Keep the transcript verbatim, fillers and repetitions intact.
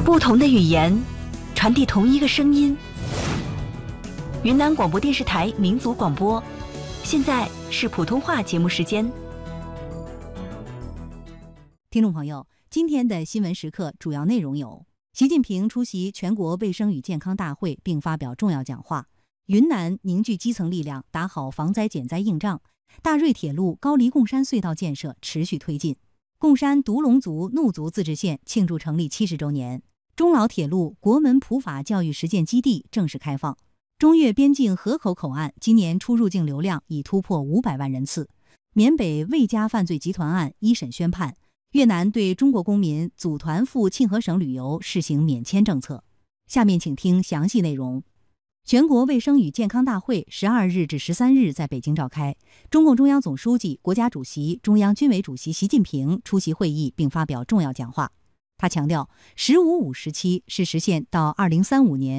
不同的语言，传递同一个声音。云南广播电视台民族广播，现在是普通话节目时间。 听众朋友，今天的新闻时刻主要内容有：习近平出席全国卫生与健康大会并发表重要讲话；云南凝聚基层力量，打好防灾减灾硬仗；大瑞铁路高黎贡山隧道建设持续推进；贡山独龙族怒族自治县庆祝成立七十周年；中老铁路国门普法教育实践基地正式开放；中越边境河口口岸今年出入境流量已突破五百万人次；缅北魏家犯罪集团案一审宣判；越南对中国公民组团赴庆和省旅游试行免签政策。下面请听详细内容。全国卫生与健康大会十二日至十三日在北京召开，中共中央总书记、国家主席、中央军委主席习近平出席会议并发表重要讲话。他强调，十五五时期是实现到二零三五年